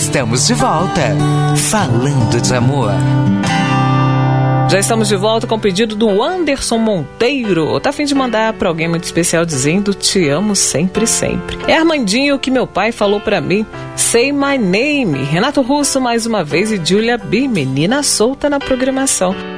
Estamos de volta, falando de amor. Já estamos de volta com o pedido do Anderson Monteiro. Tá a fim de mandar para alguém muito especial dizendo te amo sempre, sempre. É Armandinho que meu pai falou para mim. Say My Name. Renato Russo mais uma vez e Julia B, menina solta na programação.